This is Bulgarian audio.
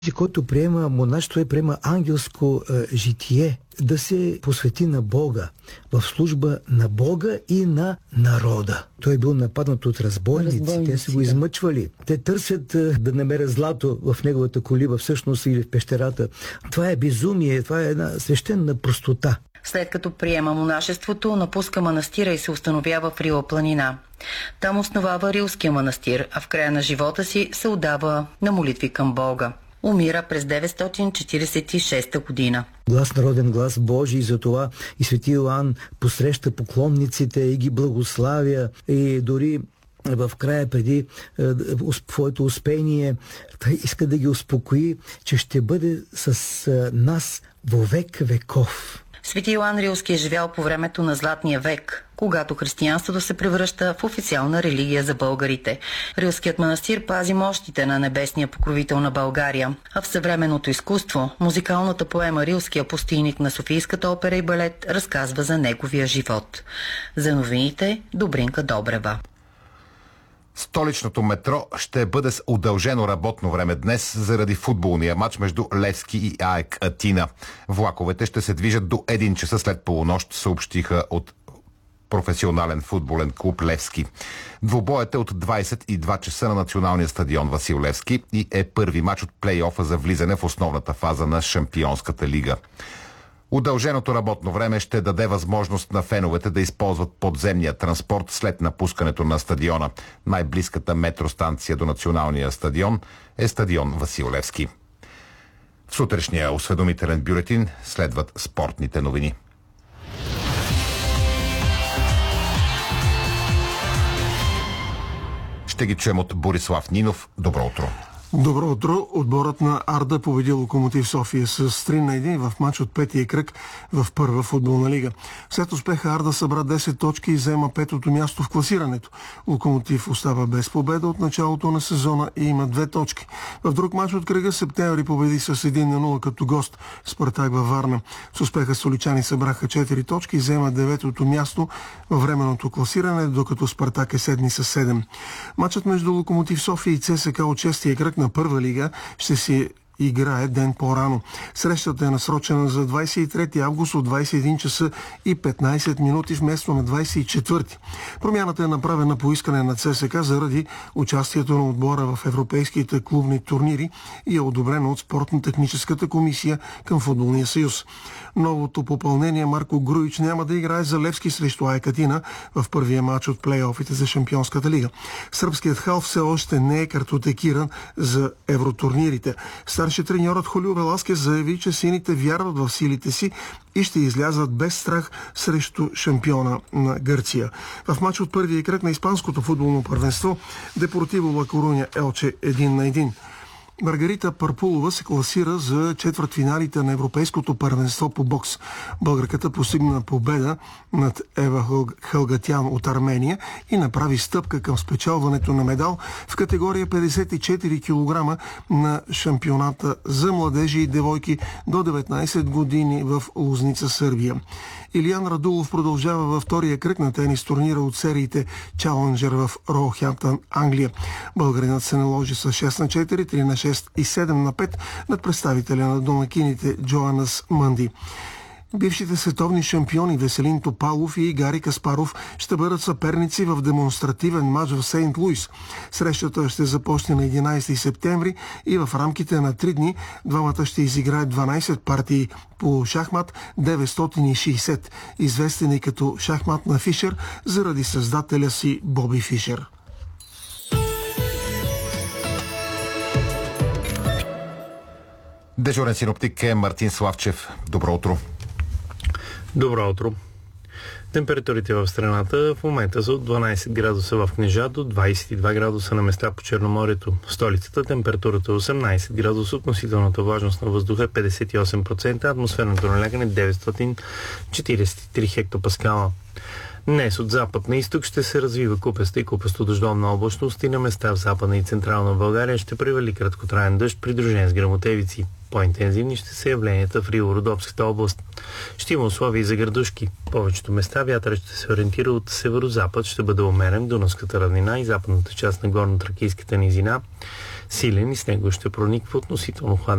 който приема монашество и приема ангелско житие, да се посвети на Бога, в служба на Бога и на народа. Той е бил нападнат от разбойници, те са го измъчвали. Те търсят да намерят злато в неговата колиба, всъщност или в пещерата. Това е безумие, това е една свещена простота. След като приема монашеството, напуска манастира и се установява в Рила планина. Там основава Рилския манастир, а в края на живота си се отдава на молитви към Бога. Умира през 946 година. Глас народен, глас Божий, и затова и свети Йоан посреща поклонниците и ги благославя, и дори в края, преди своето успение, той иска да ги успокои, че ще бъде с нас во век веков. Свети Йоан Рилски е живял по времето на Златния век, когато християнството се превръща в официална религия за българите. Рилският манастир пази мощите на небесния покровител на България, а в съвременното изкуство музикалната поема «Рилския пустийник» на Софийската опера и балет разказва за неговия живот. За новините Добринка Добрева. Столичното метро ще бъде с удължено работно време днес заради футболния матч между Левски и АЕК Атина. Влаковете ще се движат до 1 часа след полунощ, съобщиха от професионален футболен клуб Левски. Двубоят е от 22 часа на националния стадион Васил Левски и е първи матч от плейофа за влизане в основната фаза на Шампионската лига. Удълженото работно време ще даде възможност на феновете да използват подземния транспорт след напускането на стадиона. Най-близката метростанция до националния стадион е стадион Васил Левски. В сутрешния осведомителен бюлетин следват спортните новини. Ще ги чуем от Борислав Нинов. Добро утро! Добро утро! Отборът на Арда победи Локомотив София с 3-1 в матч от петия кръг в първа футболна лига. След успеха Арда събра 10 точки и взема петото място в класирането. Локомотив остава без победа от началото на сезона и има 2 точки. В друг матч от кръга Септември победи с 1-0 като гост Спартак във Варна. С успеха соличани събраха 4 точки и взема 9-то място във временното класиране, докато Спартак е седми с 7. Матчът между Локомотив София и ЦСКА от 6-тия кръг на първа лига ще се играе ден по-рано. Срещата е насрочена за 23 август от 21 часа и 15 минути вместо на 24. Промяната е направена по искане на ЦСКА заради участието на отбора в европейските клубни турнири и е одобрена от Спортно-техническата комисия към Футболния съюз. Новото попълнение Марко Груич няма да играе за Левски срещу АЕК Атина в първия матч от плейофите за Шампионската лига. Сръбският хал все още не е картотекиран за евротурнирите. Старши треньорът Холио Веласкес заяви, че сините вярват в силите си и ще излязат без страх срещу шампиона на Гърция. В матч от първия кръг на испанското футболно първенство Депортиво Ла Коруня Елче 1-1. Маргарита Парпулова се класира за четвъртфиналите на Европейското първенство по бокс. Българката постигна победа над Ева Хългатян от Армения и направи стъпка към спечелването на медал в категория 54 кг на шампионата за младежи и девойки до 19 години в Лозница, Сърбия. Илиян Радулов продължава във втория кръг на тенис турнира от сериите Чаленджер в Роухемптън, Англия. Българинът се наложи с 6-4, 3-6 и 7-5 над представителя на домакините Джоанас Мънди. Бившите световни шампиони Веселин Топалов и Гари Каспаров ще бъдат съперници в демонстративен матч в Сейнт Луис. Срещата ще започне на 11 септември и в рамките на 3 дни двамата ще изиграят 12 партии по шахмат 960, известен и като шахмат на Фишер заради създателя си Боби Фишер. Дежурен синоптик е Мартин Славчев. Добро утро! Добро утро! Температурите в страната в момента са от 12 градуса в Кнежа до 22 градуса на места по Черноморието. В столицата температурата е 18 градуса, относителната влажност на въздуха е 58%, атмосферното налягане 943 хектопаскала. Днес от запад на изток ще се развива купеста и купесто-дъждовна облачност и на места в западна и централна България ще превали краткотраен дъжд, придружен с гръмотевици. По-интензивни ще са явленията в Рило-Родопската област. Ще има условия и за градушки. В повечето места вятърът ще се ориентира от северо-запад, ще бъде умерен в Дунавската равнина и западната част на горно-тракийската низина. Силен и снего ще прониква относително хладен